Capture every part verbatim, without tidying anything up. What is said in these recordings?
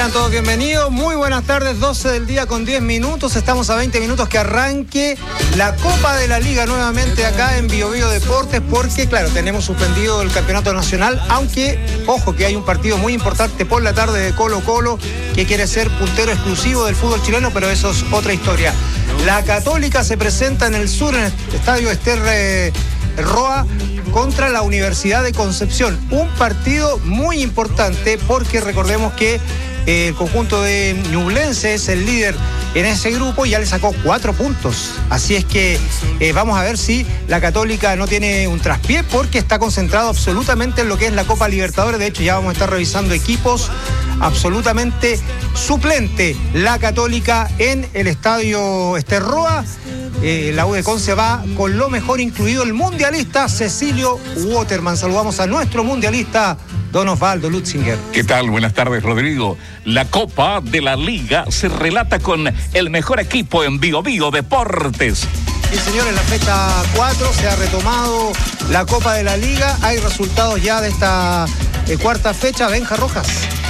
Sean todos bienvenidos, muy buenas tardes, doce del día con diez minutos, estamos a veinte minutos que arranque la Copa de la Liga nuevamente acá en Bio Bio Deportes, porque claro, tenemos suspendido el campeonato nacional, aunque, ojo, que hay un partido muy importante por la tarde de Colo Colo, que quiere ser puntero exclusivo del fútbol chileno, pero eso es otra historia. La Católica se presenta en el sur, en el estadio Ester eh, Roa, contra la Universidad de Concepción. Un partido muy importante porque recordemos que eh, el conjunto de Ñublense es el líder en ese grupo y ya le sacó cuatro puntos. Así es que eh, vamos a ver si la Católica no tiene un traspié, porque está concentrado absolutamente en lo que es la Copa Libertadores. De hecho, ya vamos a estar revisando equipos absolutamente suplente. La Católica en el estadio Ester Roa. Eh, la U de Conce va con lo mejor, incluido el mundialista Cecilio Waterman. Saludamos a nuestro mundialista Don Osvaldo Lutzinger. ¿Qué tal? Buenas tardes, Rodrigo. La Copa de la Liga se relata con el mejor equipo en Bio Bio Deportes. Sí, señores, en la fecha cuatro se ha retomado la Copa de la Liga. Hay resultados ya de esta eh, cuarta fecha. Benja Rojas.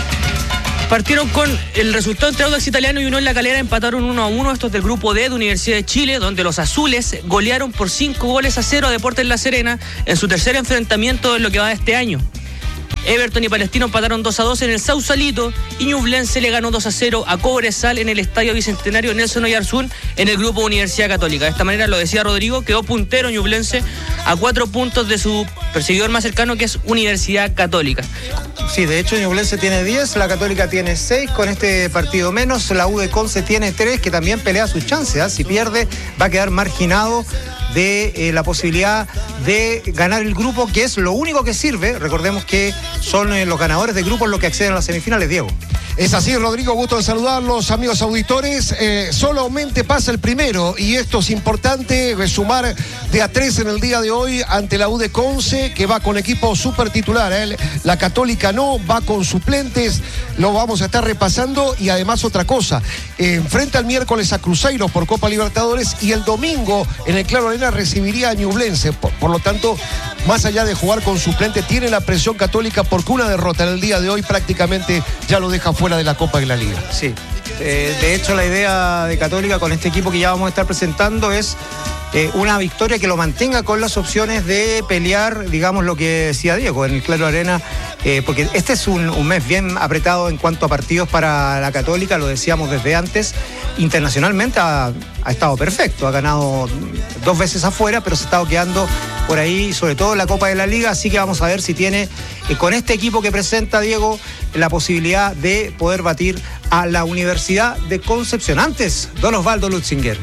Partieron con el resultado entre Audax Italiano y Unión La Calera, empataron uno a uno, estos del grupo D de Universidad de Chile, donde los azules golearon por cinco goles a cero a Deportes La Serena en su tercer enfrentamiento en lo que va de este año. Everton y Palestino empataron dos a dos en el Sausalito y Ñublense le ganó dos a cero a Cobresal en el Estadio Bicentenario Nelson Oyarzún en el grupo Universidad Católica. De esta manera, lo decía Rodrigo, quedó puntero Ñublense a cuatro puntos de su perseguidor más cercano, que es Universidad Católica. Sí, de hecho Ñublense tiene diez, la Católica tiene seis, con este partido menos. La U de Conce tiene tres, que también pelea sus chances, ¿eh? Si pierde va a quedar marginado de eh, la posibilidad de ganar el grupo, que es lo único que sirve. Recordemos que son eh, los ganadores de grupos los que acceden a las semifinales, Diego. Es así, Rodrigo, gusto de saludarlos, amigos auditores. Eh, solamente pasa el primero y esto es importante, sumar de a tres en el día de hoy ante la U de Conce, que va con equipo súper titular. ¿eh? La Católica no, va con suplentes, lo vamos a estar repasando. Y además otra cosa, eh, enfrenta el miércoles a Cruzeiro por Copa Libertadores y el domingo en el Claro Arena recibiría a Ñublense. Por, por lo tanto, más allá de jugar con suplente, tiene la presión Católica, porque una derrota en el día de hoy prácticamente ya lo deja fuera de la Copa de la Liga. Sí, eh, de hecho la idea de Católica con este equipo que ya vamos a estar presentando es eh, una victoria que lo mantenga con las opciones de pelear, digamos, lo que decía Diego, en el Claro Arena, eh, porque este es un, un mes bien apretado en cuanto a partidos para la Católica, lo decíamos desde antes. Internacionalmente ha, ha estado perfecto, ha ganado dos veces afuera, pero se ha estado quedando por ahí, sobre todo en la Copa de la Liga, así que vamos a ver si tiene, eh, con este equipo que presenta Diego, la posibilidad de poder batir a la Universidad de Concepción. Antes, Don Osvaldo Lutzinger.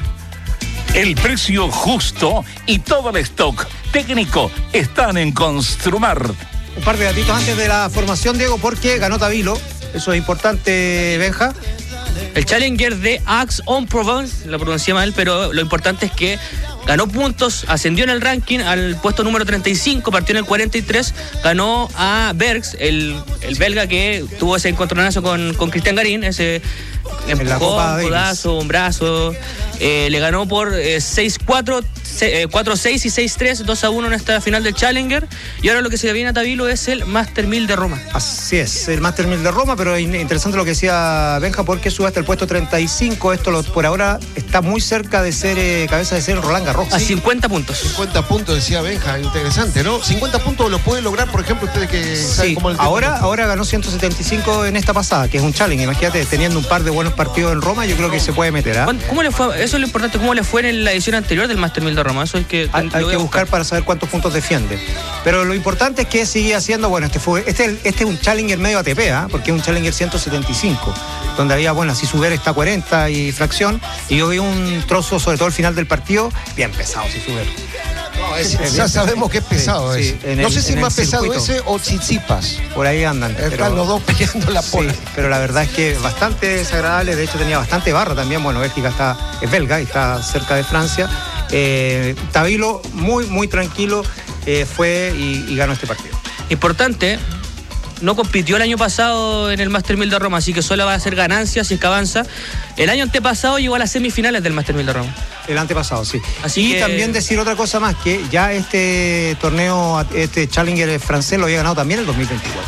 El precio justo y todo el stock técnico están en Construmar. Un par de datitos antes de la formación, Diego, porque ganó Tavilo, eso es importante, Benja. El Challenger de Aix-en-Provence, lo pronuncié mal, pero lo importante es que ganó puntos, ascendió en el ranking al puesto número treinta y cinco, partió en el cuarenta y tres, ganó a Bergs, el, el belga que tuvo ese encontronazo con, con Cristian Garín, ese empujón, un codazo, un brazo, eh, le ganó por eh, seis cuatro, cuatro seis y seis tres, dos a uno en esta final del Challenger, y ahora lo que se viene a Tavilo es el Master mil de Roma. Así es, el Master mil de Roma, pero interesante lo que decía Benja, porque sube hasta el puesto treinta y cinco, esto lo, por ahora está muy cerca de ser eh, cabeza de ser Roland Garros. A cincuenta puntos. cincuenta puntos, decía Benja, interesante, ¿no? cincuenta puntos lo puede lograr, por ejemplo, ustedes que saben sí, cómo el ahora, ahora ganó ciento setenta y cinco en esta pasada, que es un challenge. Imagínate, teniendo un par de buenos partidos en Roma, yo creo que se puede meter. ¿eh? ¿Cómo le fue? Eso es lo importante, ¿cómo le fue en la edición anterior del Master mil de Roma? Eso es que hay, hay que buscar para saber cuántos puntos defiende. Pero lo importante es que sigue haciendo, bueno, este fue este, este es un Challenger medio A T P, ¿eh? Porque es un Challenger ciento setenta y cinco, donde había, bueno, así Suber está cuarenta y fracción, y yo vi un trozo, sobre todo al final del partido, bien pesado si Suber. No, es, es, ya sabemos que es pesado sí, ese. Sí, no el, sé si es más pesado circuito. Ese o Tsitsipas. Por ahí andan. Están pero, los dos peleando la pola. Sí, pero la verdad es que es bastante desagradable. De hecho, tenía bastante barra también. Bueno, Bélgica está, es belga y está cerca de Francia. Eh, Tavilo, muy, muy tranquilo, eh, fue y, y ganó este partido. Importante, no compitió el año pasado en el Master mil de Roma, así que solo va a hacer ganancias si es que avanza. El año antepasado llegó a las semifinales del Master mil de Roma. El antepasado, sí. Así y que... también decir otra cosa más, que ya este torneo, este Challenger francés lo había ganado también en el dos mil veinticuatro.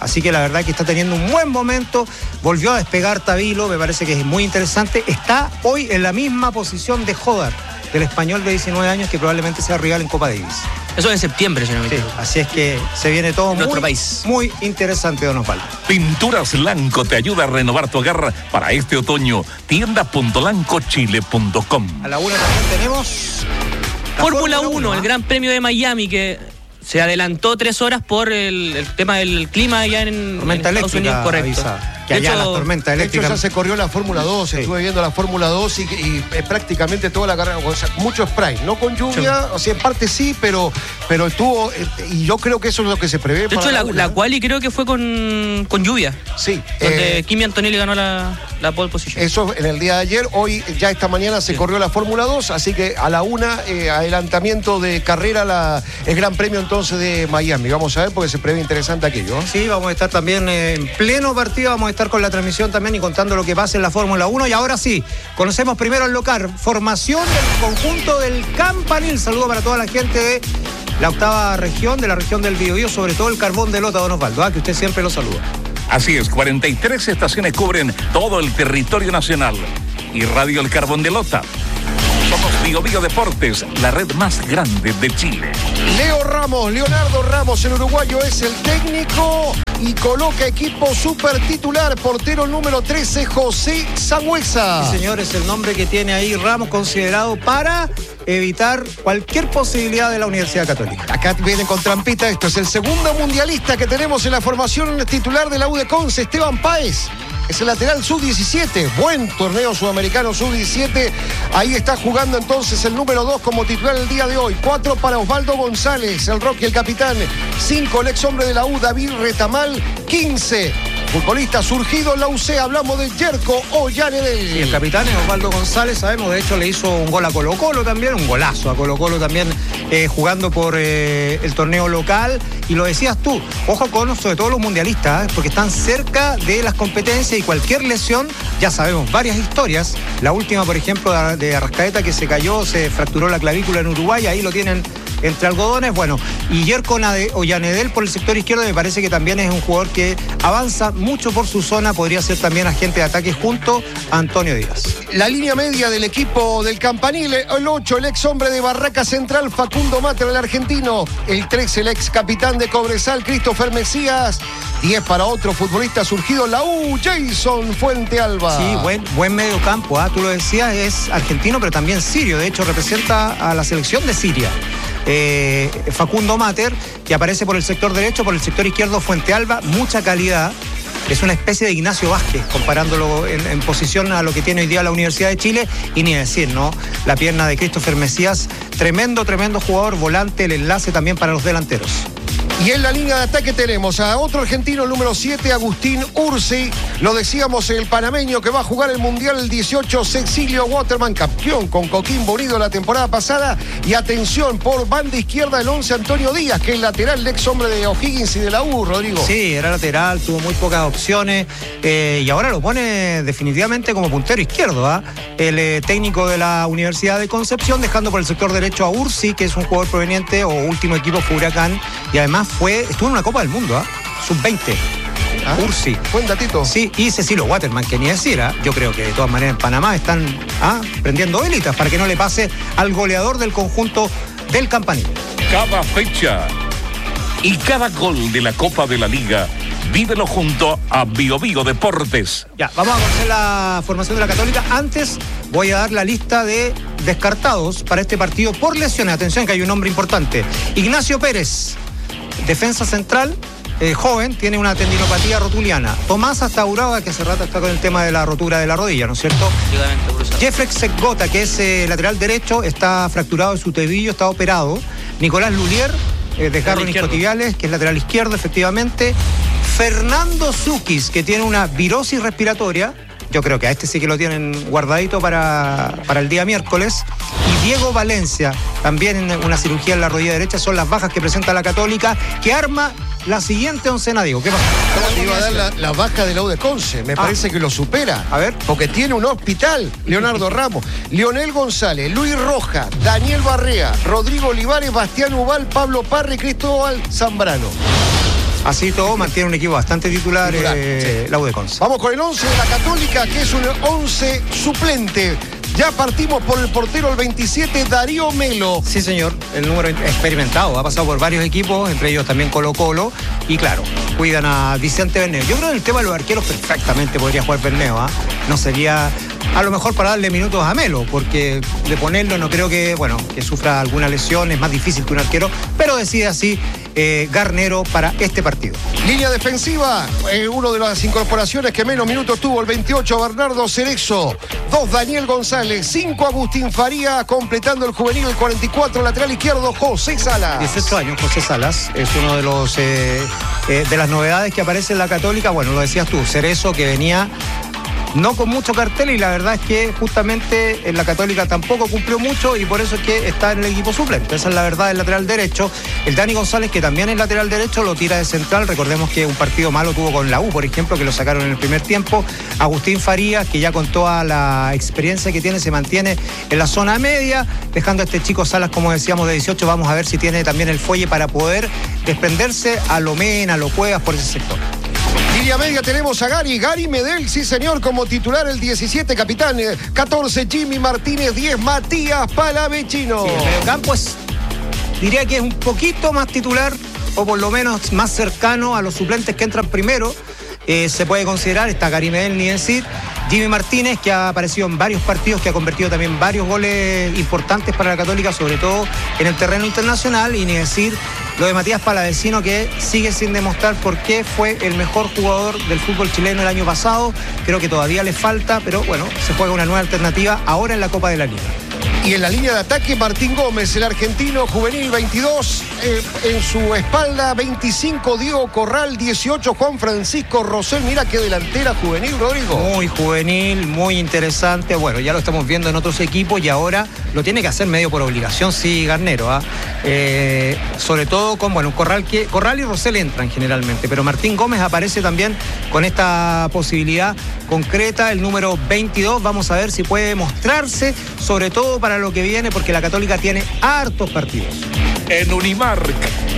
Así que la verdad que está teniendo un buen momento. Volvió a despegar Tavilo, me parece que es muy interesante. Está hoy en la misma posición de Jodar, del español de diecinueve años, que probablemente sea rival en Copa Davis. Eso es en septiembre, si no me Sí, equivoco. así es que se viene todo Nuestro muy, país. muy interesante, don Osvaldo. Pinturas Lanco te ayuda a renovar tu hogar para este otoño. tienda punto lanco chile punto com. A la una también tenemos la Fórmula uno, ¿ah? el Gran Premio de Miami, que se adelantó tres horas por el, el tema del clima allá en, en Tormenta Estados Unidos, eléctrica correcto. avisada. Que De allá hecho, las tormentas De hecho, eléctricas. ya se corrió la Fórmula dos, Sí. estuve viendo la Fórmula dos y, y es prácticamente toda la carrera, o sea, mucho spray, no con lluvia, o sea, en parte sí, pero, pero estuvo, eh, y yo creo que eso es lo que se prevé De para hecho, la, una. la quali creo que fue con, con lluvia, Sí, donde eh, Kimi Antonelli ganó la, la pole position. eso en el día de ayer. Hoy, ya esta mañana, se Sí. corrió la Fórmula dos, así que a la una, eh, adelantamiento de carrera, la, el Gran Premio entonces de Miami. Vamos a ver, porque se prevé interesante aquello, ¿eh? Sí, vamos a estar también eh, en pleno partido, vamos a estar con la transmisión también y contando lo que pasa en la Fórmula uno. Y ahora sí, conocemos primero el local, formación del conjunto del Campanil. Saludo para toda la gente de la octava región, de la región del Biobío, sobre todo el Carbón de Lota, don Osvaldo, ¿ah? Que usted siempre lo saluda. Así es, cuarenta y tres estaciones cubren todo el territorio nacional. Y Radio El Carbón de Lota. Somos Bio Bio Deportes, la red más grande de Chile. Leo Ramos, Leonardo Ramos, el uruguayo, es el técnico y coloca equipo super titular, portero número trece, José Sangüesa. Sí, señor, es el nombre que tiene ahí Ramos, considerado para evitar cualquier posibilidad de la Universidad Católica. Acá vienen con trampita esto. Es el segundo mundialista que tenemos en la formación titular de la U de Conce, Esteban Páez. Es el lateral sub diecisiete. Buen torneo sudamericano sub diecisiete. Ahí está jugando entonces el número dos como titular el día de hoy. cuatro para Osvaldo González, el Rocky, el capitán. cinco el ex hombre de la U, David Retamal. quince futbolista surgido en la U C. Hablamos de Yerko Ollanedel. Y el capitán es Osvaldo González, sabemos, de hecho le hizo un gol a Colo Colo también, un golazo a Colo Colo también, eh, jugando por eh, el torneo local. Y lo decías tú, ojo con sobre todo los mundialistas, ¿eh? Porque están cerca de las competencias y cualquier lesión, ya sabemos varias historias. La última, por ejemplo, de, de Arrascaeta, que se cayó, se fracturó la clavícula en Uruguay, ahí lo tienen entre algodones. Bueno, y Yerko Ollanedel por el sector izquierdo me parece que también es un jugador que avanza mucho por su zona, podría ser también agente de ataque junto a Antonio Díaz. La línea media del equipo del Campanil, el ocho, el ex hombre de Barraca Central, Facundo Mater, el argentino. El trece, el ex capitán de Cobresal, Christopher Mesías. diez para otro futbolista surgido en la U, Jason Fuente Alba. Sí, buen, buen medio campo, ¿ah? Tú lo decías, es argentino, pero también sirio. De hecho, representa a la selección de Siria. Eh, Facundo Mater, que aparece por el sector derecho, por el sector izquierdo Fuente Alba, mucha calidad. Es una especie de Ignacio Vázquez, comparándolo en, en posición a lo que tiene hoy día la Universidad de Chile, y ni decir, ¿no? La pierna de Christopher Mesías, tremendo, tremendo jugador, volante, el enlace también para los delanteros. Y en la línea de ataque tenemos a otro argentino, el número siete, Agustín Ursi. Lo decíamos, el panameño que va a jugar el Mundial el dieciocho, Cecilio Waterman, campeón con Coquimbo Unido la temporada pasada. Y atención, por banda izquierda, el once, Antonio Díaz, que es lateral, el ex hombre de O'Higgins y de la U, Rodrigo. Sí, era lateral, tuvo muy pocas opciones, eh, y ahora lo pone definitivamente como puntero izquierdo, ¿ah? El eh, técnico de la Universidad de Concepción, dejando por el sector derecho a Ursi, que es un jugador proveniente o último equipo fue Huracán, y además fue, estuvo en una Copa del Mundo, ¿ah? sub veinte. Ah, Ursi. Buen datito. Sí, y Cecilio Waterman, que ni decir, ¿ah? Yo creo que de todas maneras en Panamá están ¿ah? prendiendo velitas para que no le pase al goleador del conjunto del Campanil. Cada fecha y cada gol de la Copa de la Liga, vívelo junto a Bio Bio Deportes. Ya, vamos a conocer la formación de la Católica. Antes voy a dar la lista de descartados para este partido por lesiones. Atención que hay un nombre importante. Ignacio Pérez, defensa central, eh, joven, tiene una tendinopatía rotuliana. Tomás Astauraga, que hace rato está con el tema de la rotura de la rodilla, ¿no es cierto? Jeffrey Segota, que es eh, lateral derecho, está fracturado de su tobillo, está operado. Nicolás Lulier, eh, desgarro isquiotibiales, que es lateral izquierdo, efectivamente. Fernando Zukis, que tiene una virosis respiratoria. Yo creo que a este sí que lo tienen guardadito para, para el día miércoles. Y Diego Valencia, también una cirugía en la rodilla derecha. Son las bajas que presenta la Católica, que arma la siguiente oncena, Diego. ¿Qué pasa? Te iba a dar la, la baja de la U de Conce. Me Ah. parece que lo supera. A ver. Porque tiene un hospital. Leonardo Ramos, Leonel González, Luis Roja, Daniel Barrea, Rodrigo Olivares, Bastián Ubal, Pablo Parri, Cristóbal Zambrano. Así todo, mantiene un equipo bastante titular, Titular, eh, sí. la U de Conce. Vamos con el once de la Católica, que es un once suplente. Ya partimos por el portero, el veintisiete, Darío Melo. Sí, señor, el número experimentado, ha pasado por varios equipos, entre ellos también Colo Colo, y claro, cuidan a Vicente Berneo. Yo creo que en el tema de los arqueros perfectamente podría jugar Berneo, ¿ah? No sería a lo mejor para darle minutos a Melo, porque de ponerlo no creo que, bueno, que sufra alguna lesión, es más difícil que un arquero, pero decide así eh, Garnero para este partido. Línea defensiva, eh, una de las incorporaciones que menos minutos tuvo, el veintiocho, Bernardo Cerezo. dos, Daniel González. cinco, Agustín Faría, completando el juvenil, el cuarenta y cuatro, lateral izquierdo, José Salas. dieciocho años, José Salas, es uno de los eh, eh, de las novedades que aparece en la Católica. Bueno, lo decías tú, Cerezo, que venía no con mucho cartel, y la verdad es que justamente en la Católica tampoco cumplió mucho, y por eso es que está en el equipo suplente. Esa es la verdad del lateral derecho. El Dani González, que también es lateral derecho, lo tira de central. Recordemos que un partido malo tuvo con la U, por ejemplo, que lo sacaron en el primer tiempo. Agustín Farías, que ya con toda la experiencia que tiene, se mantiene en la zona media, dejando a este chico Salas, como decíamos, de dieciocho. Vamos a ver si tiene también el fuelle para poder desprenderse a lo Mena, a lo Cuevas por ese sector. Línea media tenemos a Gary, Gary Medel, sí señor, como titular, el diecisiete, capitán, catorce, Jimmy Martínez, diez, Matías Palavecino. Sí, el mediocampo es, diría que es un poquito más titular, o por lo menos más cercano a los suplentes que entran primero. Eh, se puede considerar, está Gary Medel, ni decir. Jimmy Martínez, que ha aparecido en varios partidos, que ha convertido también varios goles importantes para la Católica, sobre todo en el terreno internacional, y ni decir lo de Matías Palavecino, que sigue sin demostrar por qué fue el mejor jugador del fútbol chileno el año pasado. Creo que todavía le falta, pero bueno, se juega una nueva alternativa ahora en la Copa de la Liga. Y en la línea de ataque, Martín Gómez, el argentino, juvenil, veintidós, eh, en su espalda, veinticinco, Diego Corral, dieciocho, Juan Francisco Rosell. Mira qué delantera juvenil, Rodrigo. Muy juvenil, muy interesante. Bueno, ya lo estamos viendo en otros equipos, y ahora lo tiene que hacer medio por obligación, sí, Garnero, ¿ah? Eh, sobre todo con, bueno, Corral, que, Corral y Rosell entran generalmente, pero Martín Gómez aparece también con esta posibilidad concreta, el número veintidós. Vamos a ver si puede mostrarse, sobre todo para lo que viene, porque la Católica tiene hartos partidos. En Unimark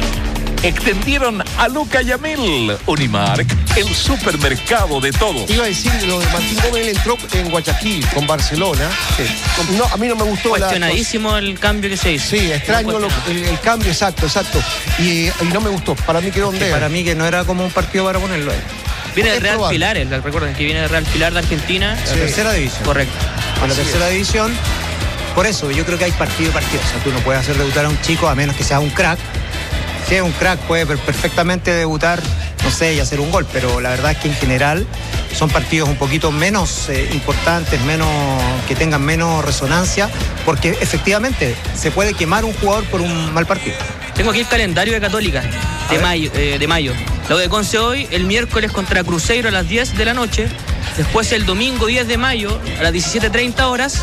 extendieron a Luca Yamil. Unimark, el supermercado de todos. Iba a decir lo de Martín Gómez, él entró en Guayaquil con Barcelona. Sí. No, a mí no me gustó. Cuestionadísimo la... el cambio que se hizo. Sí, extraño lo, el, el cambio, exacto, exacto. Y, y no me gustó. Para mí quedó donde. Para mí que no era como un partido para ponerlo ahí. Viene de Real Pilar, recuerden que viene de Real Pilar de Argentina. La sí. tercera división. Correcto. En la tercera división. Por eso, yo creo que hay partido y partido. O sea, tú no puedes hacer debutar a un chico a menos que sea un crack. Si es un crack, puede perfectamente debutar, no sé, y hacer un gol. Pero la verdad es que en general son partidos un poquito menos eh, importantes, menos que tengan menos resonancia, porque efectivamente se puede quemar un jugador por un mal partido. Tengo aquí el calendario de Católica de mayo, eh, de mayo. La U de Conce hoy, el miércoles contra Cruzeiro a las diez de la noche. Después el domingo diez de mayo a las diecisiete treinta horas.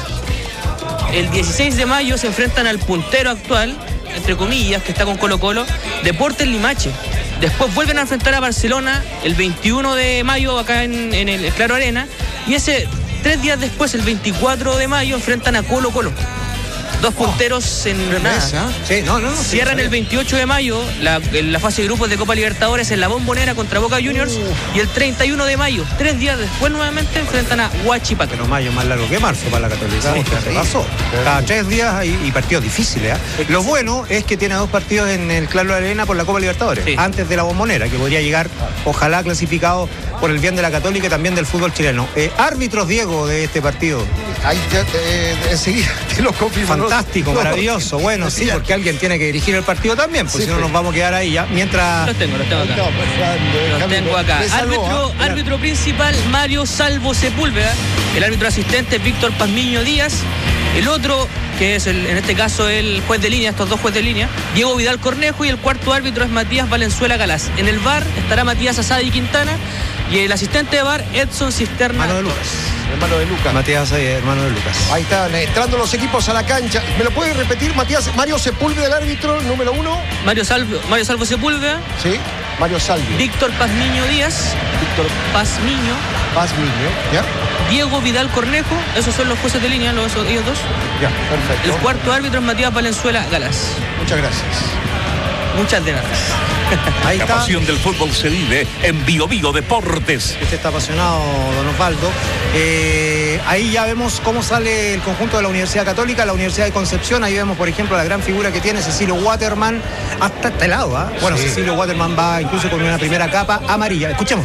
El dieciséis de mayo se enfrentan al puntero actual, entre comillas, que está con Colo Colo, Deportes Limache. Después vuelven a enfrentar a Barcelona el veintiuno de mayo acá en, en el Claro Arena. Y ese tres días después, el veinticuatro de mayo, enfrentan a Colo Colo. Dos punteros en nada. Sí, no, no, no, Cierran el veintiocho de mayo la, la fase de grupos de Copa Libertadores en la Bombonera contra Boca Juniors. Uh. Y el treinta y uno de mayo, tres días después, nuevamente enfrentan a Huachipato. Pero mayo más largo que marzo para la Católica. Sí, ¿qué pasó? Cada tres días hay, y partidos difíciles. ¿eh? Lo bueno es que tiene dos partidos en el Claro Arena por la Copa Libertadores. Sí. Antes de la Bombonera, que podría llegar, ojalá clasificado por el bien de la Católica y también del fútbol chileno. Eh, árbitros, Diego, de este partido. Ahí te, eh, enseguida te lo confirmo. Fantástico, maravilloso. Bueno, sí, porque alguien tiene que dirigir el partido también, porque sí, si no nos vamos a quedar ahí ya. Mientras. Los tengo, los tengo acá. Los tengo acá. Árbitro, árbitro principal, Mario Salvo Sepúlveda. El árbitro asistente, Víctor Pazmiño Díaz. El otro, que es el, en este caso el juez de línea, estos dos jueces de línea, Diego Vidal Cornejo, y el cuarto árbitro es Matías Valenzuela Galás. En el V A R estará Matías Asadi Quintana y el asistente de V A R, Edson Cisterna. Hermano de Lucas. Hermano de Lucas. Matías Asadi, hermano de Lucas. Ahí están entrando los equipos a la cancha. ¿Me lo puede repetir, Matías? Mario Sepúlveda, el árbitro, número uno. Mario Salvo, Mario Salvo Sepúlveda. Sí, Mario Salvo. Víctor Pazmiño Díaz. Víctor Pazmiño. Pazmiño, ¿ya? Diego Vidal Cornejo, esos son los jueces de línea, los, ellos dos. Ya, perfecto. El cuarto árbitro es Matías Valenzuela Galás. Muchas gracias. muchas de nada. Ahí La está. pasión del fútbol se vive en Bio Bio Deportes. Usted está apasionado, don Osvaldo. Eh, ahí ya vemos cómo sale el conjunto de la Universidad Católica, la Universidad de Concepción. Ahí vemos, por ejemplo, la gran figura que tiene Cecilio Waterman. Hasta este lado, ¿ah? ¿eh? Bueno, sí. Cecilio Waterman va incluso con una primera capa amarilla. Escuchemos.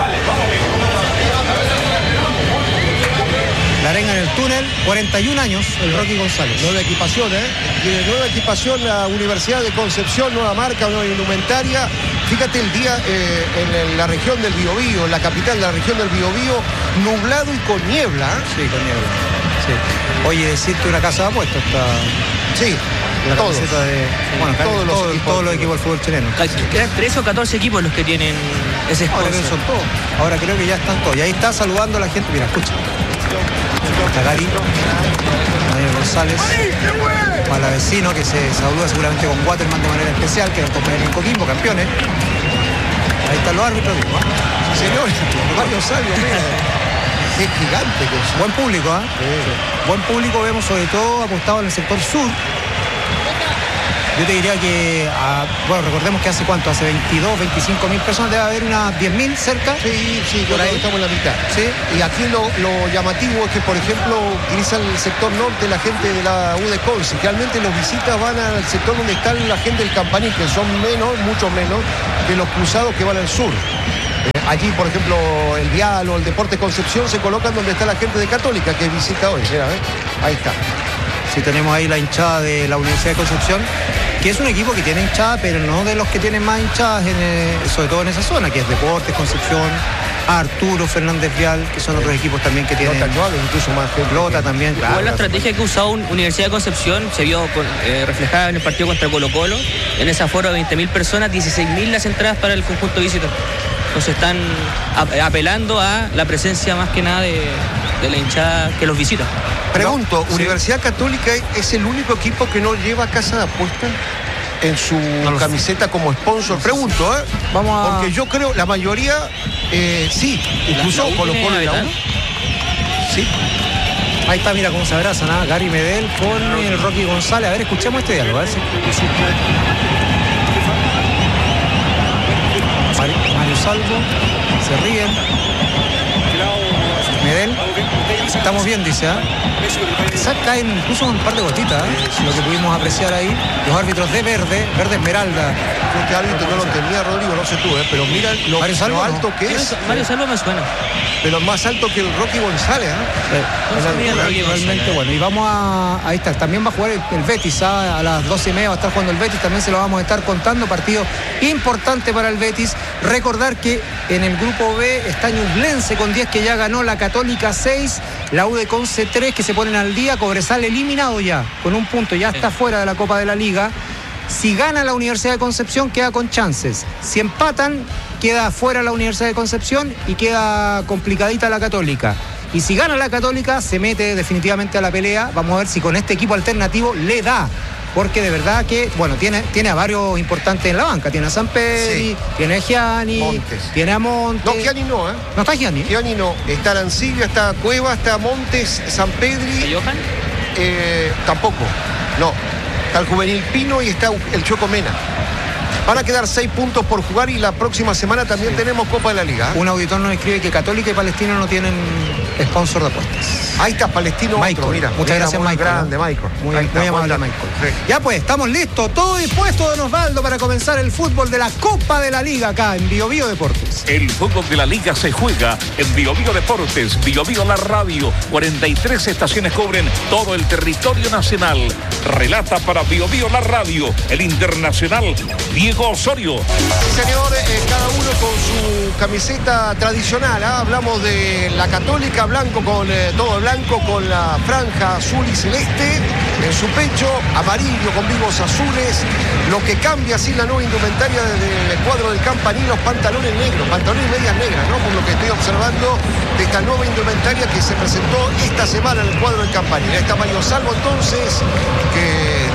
La arenga en el túnel, cuarenta y un años, el Rocky González. Nueva equipación, ¿eh? Tiene nueva equipación la Universidad de Concepción, nueva marca, nueva indumentaria. Fíjate el día eh, en la región del Biobío, en la capital de la región del Biobío, nublado y con niebla. ¿eh? Sí, con niebla. Sí. Oye, decirte una casa de apuestas está. Sí. La todos. camiseta de. Bueno, todos, todos, los todos, equipos, todos los equipos del fútbol chileno. Quedan trece o catorce equipos los que tienen ese Ahora creo que sponsor. son todos. Ahora creo que ya están todos. Y ahí está saludando a la gente. Mira, escucha. Está Gary, Daniel González, para vecino que se saluda seguramente con Waterman de manera especial, que es el compañero en Coquimbo, campeones. Ahí están los árbitros. ¿No? Señor, Mario Salvo, mira. Qué gigante que es. Buen público, ¿ah? ¿eh? Sí. Buen público, vemos sobre todo apostado en el sector sur. Yo te diría que, ah, bueno, recordemos que hace cuánto, hace veintidós, veinticinco mil personas, debe haber unas diez mil cerca. Sí, sí, por ahí estamos en la mitad. Sí. Y aquí lo, lo llamativo es que, por ejemplo, utilizan el sector norte la gente de la U de Conce. Realmente los visitas van al sector donde está la gente del Campaní, que son menos, mucho menos, que los cruzados que van al sur. Eh, allí, por ejemplo, el Vial o el Deportes Concepción se colocan donde está la gente de Católica, que visita hoy. Mira, ¿eh? Ahí está. Sí, tenemos ahí la hinchada de la Universidad de Concepción, que es un equipo que tiene hinchada, pero no de los que tienen más hinchadas, en, eh, sobre todo en esa zona, que es Deportes, Concepción, Arturo, Fernández Vial, que son otros equipos también que tienen. Lota actual, incluso más gente. Lota también, claro. Igual la estrategia que ha usado Universidad de Concepción se vio con, eh, reflejada en el partido contra Colo Colo. En ese aforo de veinte mil personas, dieciséis mil las entradas para el conjunto visitante. Entonces están apelando a la presencia más que nada de, de la hinchada que los visita. Pregunto, no, ¿Universidad sí. Católica es el único equipo que no lleva casa de apuestas en su no camiseta sé. como sponsor? Pregunto, ¿eh? Vamos a... Porque yo creo, la mayoría, eh, sí, incluso Colo Colo y la U. Sí. Ahí está, mira cómo se abrazan, ¿eh? Gary Medel con el Rocky González. A ver, escuchemos este diálogo, a ver si... Mario Salvo, se ríen. Medel, estamos bien, dice, ¿eh? Quizás caen incluso un par de gotitas, ¿eh? Lo que pudimos apreciar ahí. Los árbitros de verde, verde esmeralda. Este árbitro no lo entendía, Rodrigo, no sé tú, ¿eh? Pero mira lo, Mario Salvo, lo alto ¿no? que es. Mario Salvo me suena. Pero más alto que el Rocky González, ¿eh? Sí. No altura, realmente bueno. Y vamos a. Ahí está, también va a jugar el, el Betis, ¿eh? A las doce y media va a estar jugando el Betis, también se lo vamos a estar contando. Partido importante para el Betis. Recordar que en el grupo B está Ñublense con diez, que ya ganó, la Católica seis, la U de Conce tres, que se ponen al día. Cobresal eliminado ya, con un punto, ya está fuera de la Copa de la Liga. Si gana la Universidad de Concepción, queda con chances. Si empatan, queda fuera la Universidad de Concepción y queda complicadita la Católica. Y si gana la Católica, se mete definitivamente a la pelea. Vamos a ver si con este equipo alternativo le da. Porque de verdad que, bueno, tiene, tiene a varios importantes en la banca. Tiene a Sampedri, sí. Tiene a Gianni, Montes. Tiene a Montes. No, Gianni no, ¿eh? No está Gianni. Gianni no. Está Arancibia, está Cueva, está Montes, Sampedri. ¿Y Johan? Eh, tampoco. No. Está el Juvenil Pino y está el Choco Mena. Van a quedar seis puntos por jugar y la próxima semana también sí. tenemos Copa de la Liga. Un auditor nos escribe que Católica y Palestino no tienen sponsor de apuestas. Ahí está, Palestino. Michael, otro, mira, muchas mira, gracias, muy Michael. Grande, Michael. Muy, Ahí está, muy amable, Michael. Michael. Sí. Ya pues, estamos listos, todo dispuesto, don Osvaldo, para comenzar el fútbol de la Copa de la Liga acá en Bio Bio Deportes. El fútbol de la Liga se juega en Bio Bio Deportes, Bio Bio la radio. cuarenta y tres estaciones cubren todo el territorio nacional. Relata para Bio Bio la radio, el internacional Diego Osorio. Sí, señor, eh, cada uno con su camiseta tradicional, ¿eh? Hablamos de la Católica, blanco con eh, todo blanco, con la franja azul y celeste en su pecho, amarillo con vivos azules. Lo que cambia así la nueva indumentaria del cuadro del Campaní, los pantalones negros, pantalones y medias negras, ¿no? Por lo que estoy observando de esta nueva indumentaria que se presentó esta semana en el cuadro del Campaní. Ahí está Mario Salvo entonces, que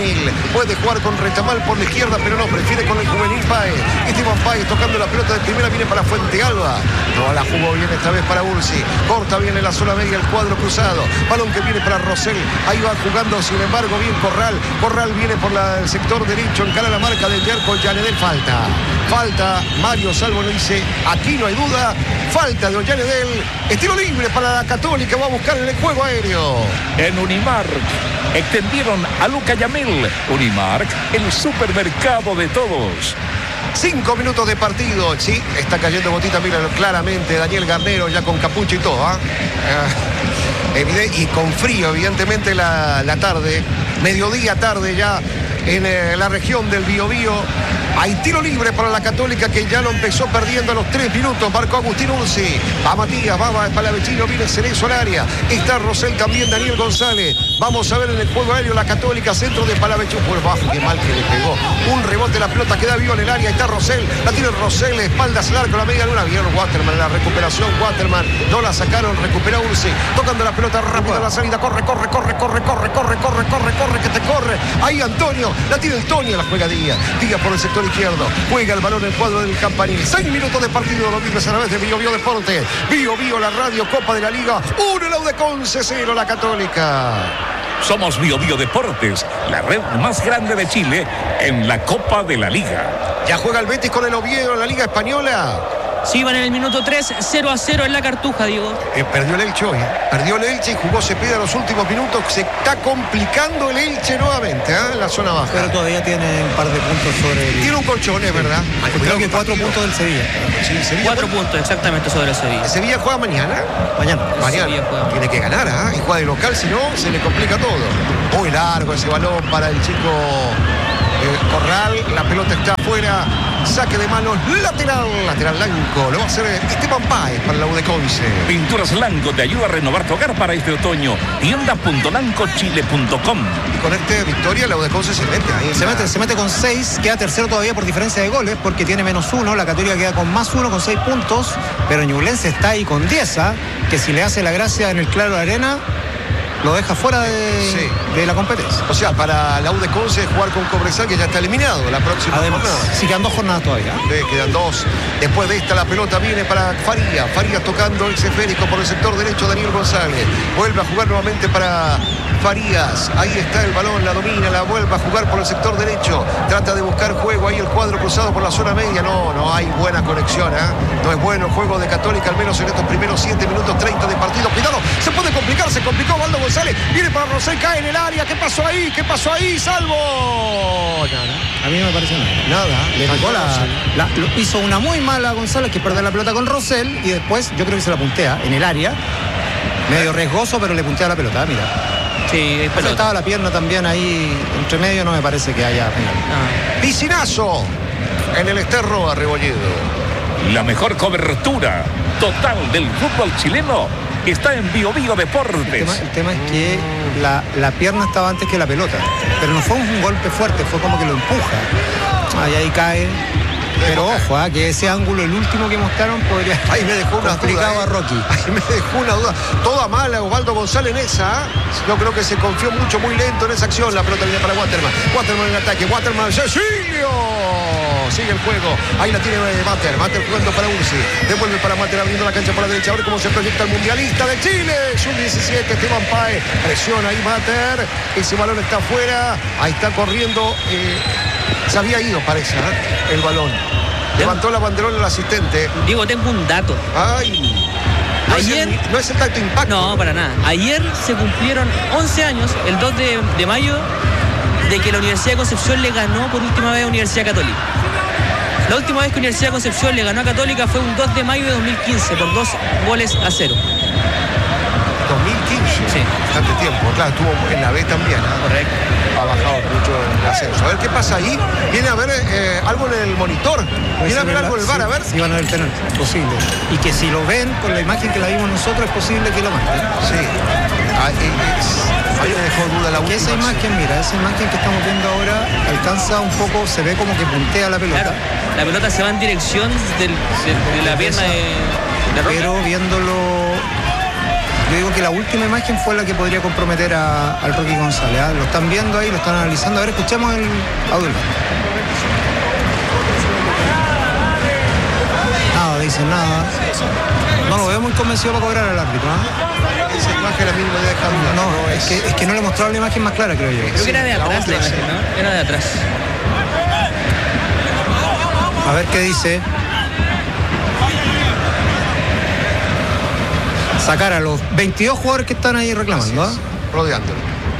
juvenil. Puede jugar con Retamal por la izquierda, pero no, prefiere con el juvenil Páez. Esteban Páez tocando la pelota de primera, viene para Fuente Alba. No la jugó bien esta vez para Ursi. Corta bien en la zona media el cuadro cruzado. Balón que viene para Rosell. Ahí va jugando, sin embargo, bien Corral. Corral viene por la, el sector derecho, encara la marca del Yerko Yanedel. Falta. Falta. Mario Salvo lo dice. Aquí no hay duda. Falta de Ollanedel. Estilo libre para la Católica. Va a buscar en el juego aéreo. En Unimark extendieron a Luca Yamil. Unimark, el supermercado de todos. Cinco minutos de partido. Sí, está cayendo gotita, míralo claramente. Daniel Garnero ya con capucha y todo. ¿eh? Eh, y con frío, evidentemente, la, la tarde. Mediodía tarde ya en eh, la región del Biobío. Hay tiro libre para la Católica, que ya lo empezó perdiendo a los tres minutos. Marcó Agustín Ursi. Va Matías, va Palavecino, viene Cerezo al área. Está Rosell también, Daniel González. Vamos a ver en el juego aéreo la Católica, centro de Palavecino por bajo. Qué mal que le pegó. Un rebote, la pelota queda viva en el área. Está Rosell, la tiene Rosell, espaldas al arco, la media luna. Vieron Waterman, la recuperación. Waterman, no la sacaron, recupera Ursi. Tocando la pelota rápida, la salida. Corre, corre, corre, corre, corre, corre, corre, corre, corre, que te corre. Ahí Antonio, la tiene Antonio, la juega Díaz. Díaz por el sector izquierdo, juega el balón en el cuadro del Campanil. Seis minutos de partido, lo vives a través de Bio Bio Deporte. Bio Bio, la radio, Copa de la Liga. Uno, la U de Conce, cero, la Católica. Somos Bio Bio Deportes, la red más grande de Chile en la Copa de la Liga. Ya juega el Betis con el Oviedo en la Liga Española. Sí, van en el minuto tres, cero a cero en la Cartuja, Diego. Eh, perdió el Elche hoy. ¿eh? Perdió el Elche y jugó Cepeda los últimos minutos. Se está complicando el Elche nuevamente, ¿eh? En la zona baja. Pero todavía tiene un par de puntos sobre el... Tiene un colchón, es verdad. Creo que cuatro puntos del Sevilla. Sí, Sevilla. Cuatro puntos exactamente sobre el Sevilla. ¿Sevilla juega mañana? Mañana. Mañana. Sevilla juega. Tiene que ganar, ¿eh? Y juega de local, si no, se le complica todo. Muy largo ese balón para el chico eh, Corral. La pelota está afuera. Saque de manos lateral, lateral blanco. Lo va a hacer Esteban Páez para la U de Conce. Pinturas Lanco te ayuda a renovar tu hogar para este otoño. tienda punto lanco chile punto com. Y con este victoria la U de Conce se mete ahí. Se mete, se mete con seis, queda tercero todavía por diferencia de goles porque tiene menos uno. La Católica queda con más uno, con seis puntos. Pero Ñublense está ahí con diez, ¿eh? Que si le hace la gracia en el Claro Arena, lo deja fuera de, sí. de la competencia. O sea, para la U de Conce jugar con Cobresal, que ya está eliminado la próxima Además, jornada. sí, quedan dos jornadas todavía. Sí, quedan dos. Después de esta la pelota viene para Faría. Faría tocando el esférico por el sector derecho, Daniel González. Vuelve a jugar nuevamente para Farías. Ahí está el balón, la domina, la vuelve a jugar por el sector derecho. Trata de buscar juego ahí el cuadro cruzado por la zona media. No, no hay buena conexión, ¿eh? No es bueno el juego de Católica, al menos en estos primeros siete minutos treinta de partido. Cuidado, se puede complicar, se complicó Valdo González. Viene para Rosell, cae en el área. ¿Qué pasó ahí? ¿Qué pasó ahí? Salvo. Nada. A mí no me parece nada. Nada. Le tocó la, la, lo hizo una muy mala González, que perder la pelota con Rosell, y después yo creo que se la puntea en el área. Medio riesgoso, pero le puntea la pelota, mira. Sí, es pelota. Estaba la pierna también ahí entre medio, no me parece que haya penal. Ah. Piscinazo en el Esterro a Rebolledo. La mejor cobertura total del fútbol chileno está en Bio Bio Deportes. El tema, el tema es que la, la pierna estaba antes que la pelota, pero no fue un golpe fuerte, fue como que lo empuja. Ahí, ahí cae. Pero ojo, ¿eh? Que ese ángulo, el último que mostraron, podría ahí me dejó una complicado duda, a Rocky. ¿eh? Ahí me dejó una duda. Toda mala Osvaldo González en esa. ¿eh? Yo creo que se confió mucho, muy lento en esa acción. La pelota viene para Waterman. Waterman en ataque. Waterman, Cecilio. Sigue el juego. Ahí la tiene Mater. Mater jugando para Ursi. Devuelve para Mater abriendo la cancha por la derecha. A ver cómo se proyecta el mundialista de Chile. sub diecisiete, Esteban Páez. Presiona ahí Mater. Ese balón está afuera. Ahí está corriendo. Eh, se había ido, parece, ¿eh? El balón. Levantó la banderola el asistente. Diego, tengo un dato. Ay. No Ayer. Es el, no es el tanto impacto. No, para nada. Ayer se cumplieron once años, el dos de, de mayo, de que la Universidad de Concepción le ganó por última vez a Universidad Católica. La última vez que Universidad de Concepción le ganó a Católica fue un dos de mayo de dos mil quince por dos goles a cero. dos mil quince. Sí. Bastante tiempo. Claro, estuvo en la B también. ¿eh? Correcto. Ha bajado mucho el ascenso. A ver qué pasa ahí. Viene a ver eh, algo en el monitor. Viene a ver algo en el bar, a ver. Si van a ver el penal, posible. Y que si lo ven con la imagen que la vimos nosotros, es posible que lo marquen. Sí. Ahí, ahí me dejó duda la última. Que esa imagen, mira, esa imagen que estamos viendo ahora alcanza un poco, se ve como que puntea la pelota. Claro, la pelota se va en dirección del, de, de la pierna de, de Roca. Pero viéndolo Yo digo que la última imagen fue la que podría comprometer a, al Rocky González. ¿eh? Lo están viendo ahí, lo están analizando. A ver, escuchemos el audio. Nada, dicen nada. No lo veo muy convencido para cobrar al árbitro. ¿eh? Esa imagen a mí no me deja duda. No, no es, que, es que no le mostraron la imagen más clara, creo yo. Creo que era de atrás la imagen, ¿no? Era de atrás. A ver qué dice. Sacar a los veintidós jugadores que están ahí reclamando. ¿eh? Rodeándolo.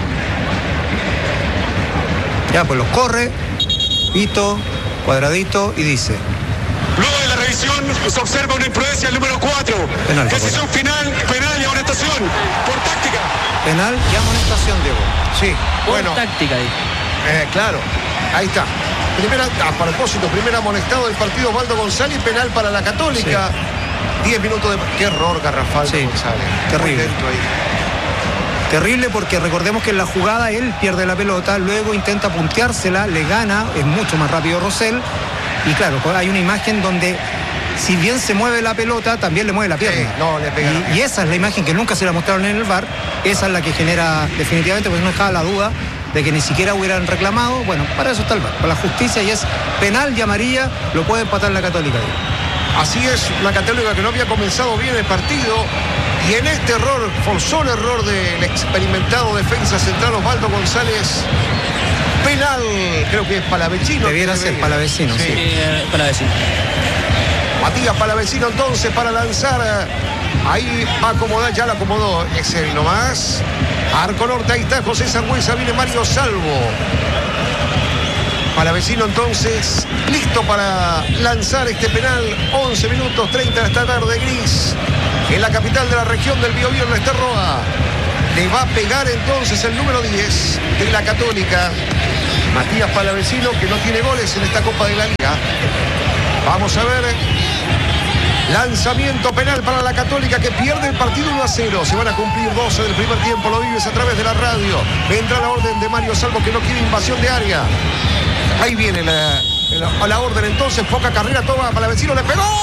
Ya, pues los corre, pito, cuadradito y dice. Luego de la revisión se observa una imprudencia al número cuatro. Penal, Decisión final, penal y amonestación por táctica. Penal y amonestación, Diego. Sí, Por bueno. táctica ahí. Eh, claro, ahí está. Primera, a propósito, primer amonestado del partido Osvaldo González, penal para la Católica. diez minutos de... Qué error garrafal de Sí, González. terrible. Muy dentro ahí. Terrible porque recordemos que en la jugada él pierde la pelota, luego intenta punteársela, le gana, es mucho más rápido Rosell. Y claro, hay una imagen donde si bien se mueve la pelota, también le mueve la pierna. Sí, no, le pega la y, pierna. y esa es la imagen que nunca se la mostraron en el V A R. Esa es la que genera definitivamente, pues no dejaba la duda de que ni siquiera hubieran reclamado. Bueno, para eso está el V A R, para la justicia, y es penal y amarilla, lo puede empatar la Católica. Así es, la Católica que no había comenzado bien el partido. Y en este error, forzó el error del experimentado defensa central Osvaldo González. Penal, creo que es Palavecino. Debiera ser Palavecino, sí. Eh, para decir. Matías Palavecino entonces para lanzar. Ahí va a acomodar, ya la acomodó. Ese nomás. Arco norte, ahí está José Sangüesa, viene Mario Salvo. Palavecino entonces listo para lanzar este penal. once minutos treinta de esta tarde gris. En la capital de la región del Biobío, en Esterroa. Le va a pegar entonces el número diez de la Católica. Matías Palavecino, que no tiene goles en esta Copa de la Liga. Vamos a ver. Lanzamiento penal para la Católica, que pierde el partido uno a cero. Se van a cumplir doce del primer tiempo. Lo vives a través de la radio. Vendrá la orden de Mario Salvo, que no quiere invasión de área. Ahí viene la, la, la orden entonces. Poca carrera, toma Palavecino, le pegó.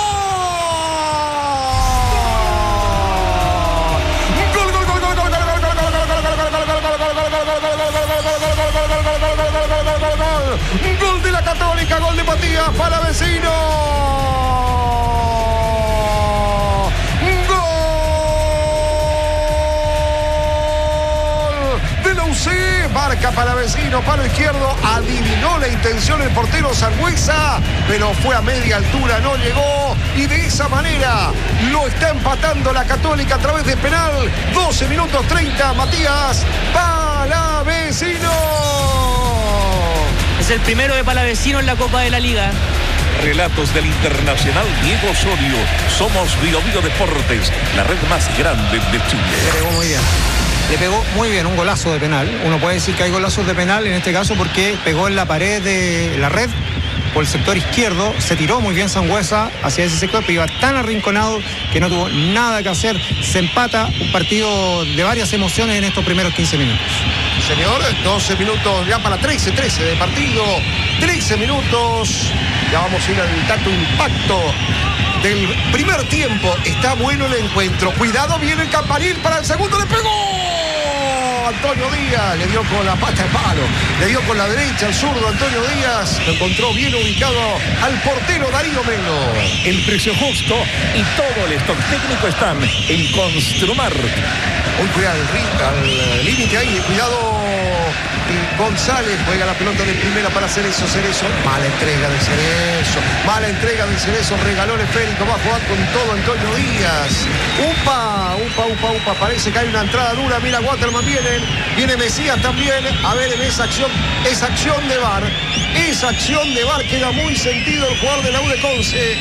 Gol de la Católica, gol de Matías Palavecino. Gol de la U C. Marca Palavecino, palo izquierdo. Adivinó la intención el portero Sangüesa, pero fue a media altura, no llegó. Y de esa manera lo está empatando la Católica a través de penal. doce minutos treinta. Matías Palavecino. Es el primero de Palavecino en la Copa de la Liga. Relatos del internacional Diego Osorio. Somos Bio Bio Deportes, la red más grande de Chile. Le pegó muy bien. Le pegó muy bien, un golazo de penal. Uno puede decir que hay golazos de penal en este caso porque pegó en la pared de la red por el sector izquierdo. Se tiró muy bien Sangüesa hacia ese sector, pero iba tan arrinconado que no tuvo nada que hacer. Se empata un partido de varias emociones en estos primeros quince minutos. Señor, doce minutos ya para trece, trece de partido, trece minutos. Ya vamos a ir al tanto impacto del primer tiempo. Está bueno el encuentro. Cuidado, viene el campanil para el segundo. ¡Le pegó! Antonio Díaz le dio con la pata de palo. Le dio con la derecha al zurdo Antonio Díaz. Lo encontró bien ubicado al portero Darío Melo. El precio justo y todo el stock técnico están en Construmar. Hoy cuidado al límite ahí. Cuidado. González juega la pelota de primera para Cerezo. Cerezo, mala entrega de Cerezo. Mala entrega de Cerezo. Regaló el esférico. Va a jugar con todo Antonio Díaz. Upa, upa, upa, upa. Parece que hay una entrada dura. Mira, Waterman viene. Viene Mesías también. A ver, en esa acción. Esa acción de V A R. Esa acción de V A R queda muy sentido el jugador de la U de Conce.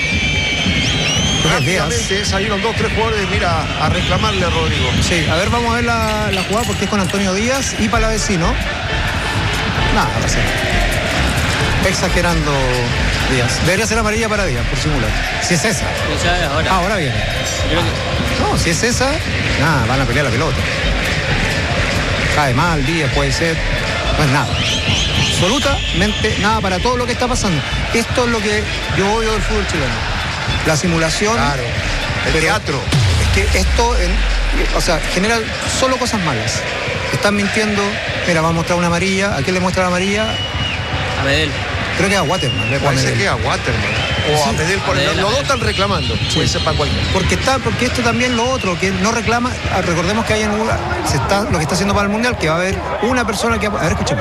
Rápidamente salieron dos, tres jugadores, mira, a reclamarle a Rodrigo. Sí, a ver, vamos a ver la, la jugada porque es con Antonio Díaz y Palavecino. Nada, va a ser. Exagerando Díaz. Debería ser amarilla para Díaz, por simular. Si es esa. O sea, ahora. Ah, ahora viene. No, si es esa, nada, van a pelear la pelota. Cae mal, Díaz puede ser. No es nada. Absolutamente nada para todo lo que está pasando. Esto es lo que yo odio del fútbol chileno. La simulación. Claro, el pero teatro. Es que esto en, o sea, genera solo cosas malas. Están mintiendo. Mira, va a mostrar una amarilla. ¿A quién le muestra la amarilla? A Medel. Creo que a Waterman. Me parece que a Waterman. O a Medel. Por, Medel, los dos están reclamando. Sí. Puede ser para cualquiera. Porque está, porque esto también lo otro, que no reclama. Recordemos que hay en una, se está, lo que está haciendo para el Mundial, que va a haber una persona que. A ver, escúchame.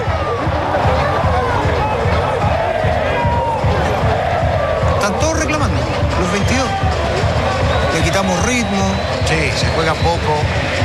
Están todos reclamando, los veintidós. Le quitamos ritmo. Sí, se juega poco.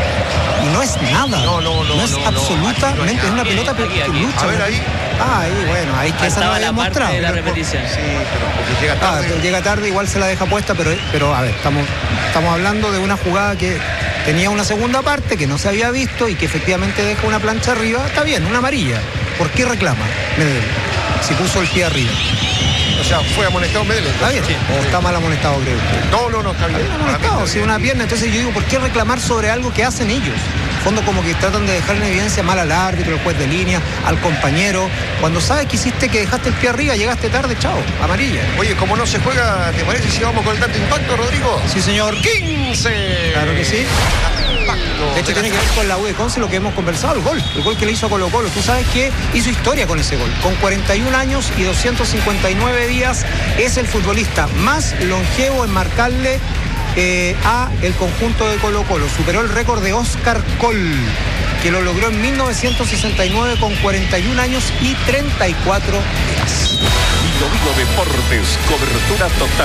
Y no es nada. No, no, no. No es no, absolutamente. no, no es, es una Aquí, pelota aquí, que aquí. lucha. A ver ahí. Ah, ahí, bueno, ahí que esa no Faltaba había la parte mostrado. de la Pero- repetición. Sí, pero porque llega Ah, tarde. pero llega tarde, igual se la deja puesta, pero, pero a ver, estamos, estamos hablando de una jugada que tenía una segunda parte que no se había visto y que efectivamente deja una plancha arriba. Está bien, una amarilla. ¿Por qué reclama Medel? Si puso el pie arriba. O sea, fue amonestado Medel. ¿Está bien? ¿O está mal amonestado, creo? No, no, no, está bien. Está Para mí amonestado, está si bien. una pierna. Entonces yo digo, ¿por qué reclamar sobre algo que hacen ellos? En fondo como que tratan de dejar en evidencia mal al árbitro, al juez de línea, al compañero. Cuando sabes que hiciste que dejaste el pie arriba, llegaste tarde, chao, amarilla. Oye, como no se juega, ¿te parece si vamos con el tanto impacto, Rodrigo? Sí, señor. quince. Claro que sí. Impacto. De hecho, tiene que ver con la U de Conce lo que hemos conversado, el gol. El gol que le hizo a Colo Colo. Tú sabes que hizo historia con ese gol. Con cuarenta y un años y doscientos cincuenta y nueve días, es el futbolista más longevo en marcarle eh, a el conjunto de Colo Colo. Superó el récord de Oscar Coll, que lo logró en mil novecientos sesenta y nueve con cuarenta y un años y treinta y cuatro días. Bio Bio Deportes, cobertura total.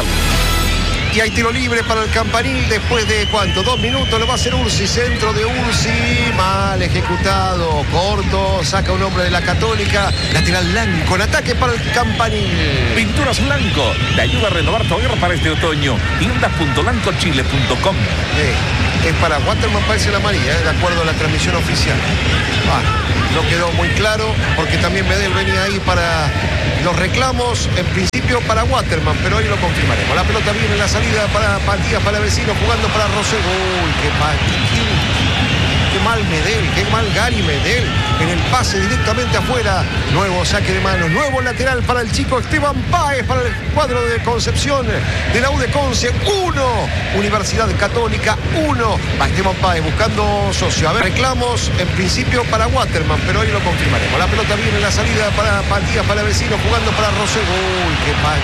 Y hay tiro libre para el Campanil después de ¿cuánto? Dos minutos lo va a hacer Ursi, centro de Ursi, mal ejecutado, corto, saca un hombre de la Católica, lateral blanco, en ataque para el Campanil. Pinturas Blanco, te ayuda a renovar tu hogar para este otoño. tiendas punto blanco chile punto com. Eh, es para Waterman, parece la amarilla, eh, de acuerdo a la transmisión oficial. Ah, no quedó muy claro, porque también Medel venía ahí para los reclamos, en principio para Waterman, pero hoy lo confirmaremos. La pelota viene en la salida para Matías Palavecino, jugando para Rosell. Uy, qué mal, qué, qué mal Medel, qué mal Gary Medel, en el pase directamente afuera. Nuevo saque de manos, nuevo lateral para el chico Esteban Páez, para el cuadro de Concepción de la U de Conce. Uno, Universidad Católica, uno. Va Esteban Páez buscando socio. A ver, reclamos en principio para Waterman, pero hoy lo confirmaremos. La pelota viene en la salida para Matías Palavecino, jugando para Rosell. Uy, qué mal,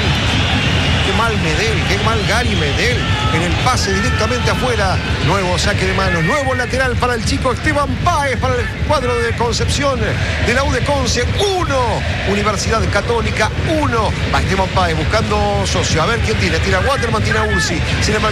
qué, qué mal Medel, qué mal Gary Medel, en el pase directamente afuera. Nuevo saque de manos, nuevo lateral para el chico Esteban Páez, para el cuadro de Concepción de la U de Conce. Uno, Universidad Católica, uno. Va Esteban Páez buscando socio. A ver quién tira, tira Waterman, tira Ursi. Sin embargo,